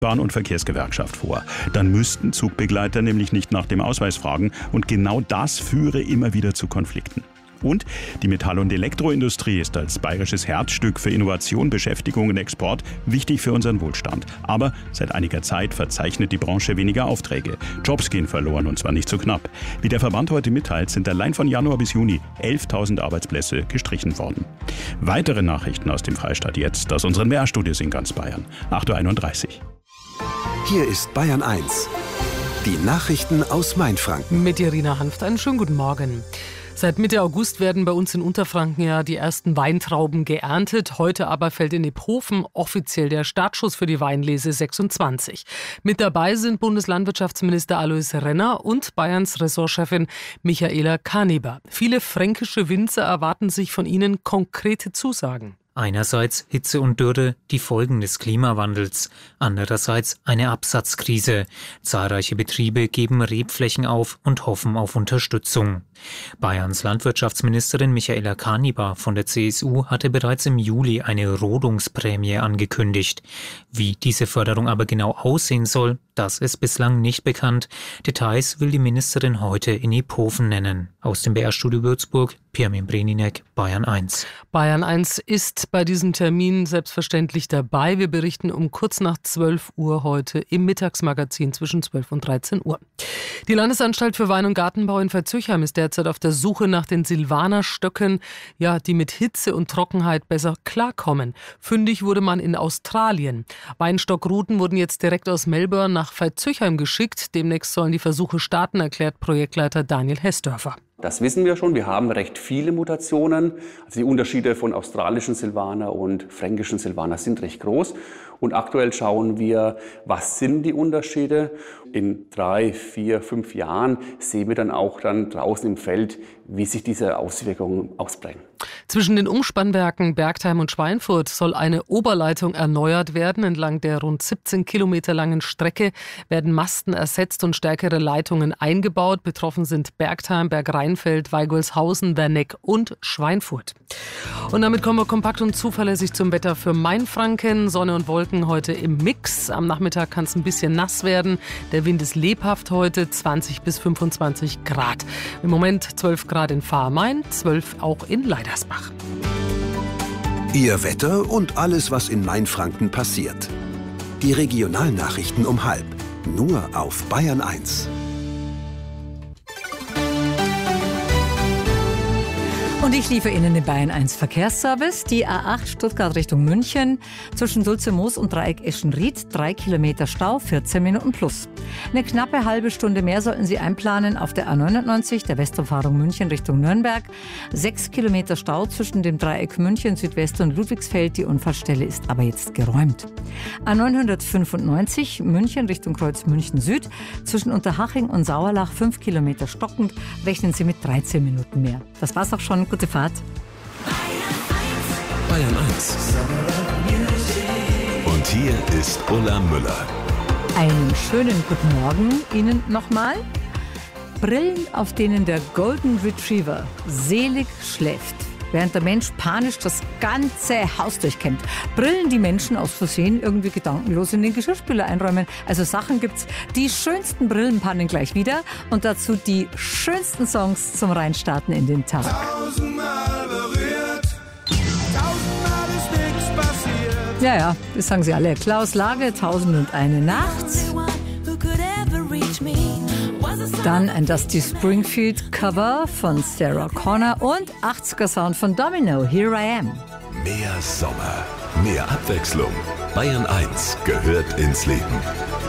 Bahn- und Verkehrsgewerkschaft vor. Dann müssten Zugbegleiter nämlich nicht nach dem Ausweis fragen und genau das führe immer wieder zu Konflikten. Und die Metall- und Elektroindustrie ist als bayerisches Herzstück für Innovation, Beschäftigung und Export wichtig für unseren Wohlstand. Aber seit einiger Zeit verzeichnet die Branche weniger Aufträge. Jobs gehen verloren und zwar nicht so knapp. Wie der Verband heute mitteilt, sind allein von Januar bis Juni 11.000 Arbeitsplätze gestrichen worden. Weitere Nachrichten aus dem Freistaat jetzt, aus unseren Mehrstudios in ganz Bayern. 8.31 Uhr. Hier ist Bayern 1. Die Nachrichten aus Mainfranken. Mit Irina Hanft, einen schönen guten Morgen. Seit Mitte August werden bei uns in Unterfranken ja die ersten Weintrauben geerntet. Heute aber fällt in Iphofen offiziell der Startschuss für die Weinlese 26. Mit dabei sind Bundeslandwirtschaftsminister Alois Renner und Bayerns Ressortchefin Michaela Kaniber. Viele fränkische Winzer erwarten sich von ihnen konkrete Zusagen. Einerseits Hitze und Dürre, die Folgen des Klimawandels. Andererseits eine Absatzkrise. Zahlreiche Betriebe geben Rebflächen auf und hoffen auf Unterstützung. Bayerns Landwirtschaftsministerin Michaela Kaniber von der CSU hatte bereits im Juli eine Rodungsprämie angekündigt. Wie diese Förderung aber genau aussehen soll, das ist bislang nicht bekannt. Details will die Ministerin heute in Iphofen nennen. Aus dem BR-Studio Würzburg, Pirmin Breninek, Bayern 1. Bayern 1 ist bei diesem Termin selbstverständlich dabei. Wir berichten um kurz nach 12 Uhr heute im Mittagsmagazin zwischen 12 und 13 Uhr. Die Landesanstalt für Wein- und Gartenbau in Veitshöchheim ist derzeit auf der Suche nach den Silvaner-Stöcken, ja, die mit Hitze und Trockenheit besser klarkommen. Fündig wurde man in Australien. Weinstockruten wurden jetzt direkt aus Melbourne nach Veitshöchheim geschickt. Demnächst sollen die Versuche starten, erklärt Projektleiter Daniel Hessdörfer. Das wissen wir schon. Wir haben recht viele Mutationen. Also die Unterschiede von australischen Silvaner und fränkischen Silvaner sind recht groß. Und aktuell schauen wir, was sind die Unterschiede. In 3, 4, 5 Jahren sehen wir dann auch draußen im Feld, wie sich diese Auswirkungen ausprägen. Zwischen den Umspannwerken Bergheim und Schweinfurt soll eine Oberleitung erneuert werden. Entlang der rund 17 Kilometer langen Strecke werden Masten ersetzt und stärkere Leitungen eingebaut. Betroffen sind Bergheim, Bergrheinfeld, Weigolshausen, Werneck und Schweinfurt. Und damit kommen wir kompakt und zuverlässig zum Wetter für Mainfranken. Sonne und Wolken heute im Mix. Am Nachmittag kann es ein bisschen nass werden. Der Wind ist lebhaft heute, 20 bis 25 Grad. Im Moment 12 Grad in Fahrmain, 12 auch in Leidersbach. Ihr Wetter und alles, was in Mainfranken passiert. Die Regionalnachrichten um 12:30. Nur auf Bayern 1. Und ich liefere Ihnen den Bayern 1 Verkehrsservice. Die A8 Stuttgart Richtung München zwischen Sulze-Moos und Dreieck Eschenried. 3 Kilometer Stau, 14 Minuten plus. Eine knappe halbe Stunde mehr sollten Sie einplanen auf der A99, der Westumfahrung München Richtung Nürnberg. 6 Kilometer Stau zwischen dem Dreieck München, Südwest und Ludwigsfeld. Die Unfallstelle ist aber jetzt geräumt. A995 München Richtung Kreuz München Süd. Zwischen Unterhaching und Sauerlach 5 Kilometer stockend. Rechnen Sie mit 13 Minuten mehr. Das war's auch schon. Gute Fahrt. Bayern 1. Und hier ist Ulla Müller. Einen schönen guten Morgen Ihnen nochmal. Brillen, auf denen der Golden Retriever selig schläft, während der Mensch panisch das ganze Haus durchkämmt. Brillen, die Menschen aus Versehen irgendwie gedankenlos in den Geschirrspüler einräumen. Also Sachen gibt's. Die schönsten Brillenpannen gleich wieder und dazu die schönsten Songs zum Reinstarten in den Tag. 1000-mal berührt, 1000-mal ist nichts passiert. Ja, das sagen sie alle. Klaus Lage, 1001 Nacht. Dann ein Dusty Springfield Cover von Sarah Connor und 80er Sound von Domino, Here I Am. Mehr Sommer, mehr Abwechslung. Bayern 1 gehört ins Leben.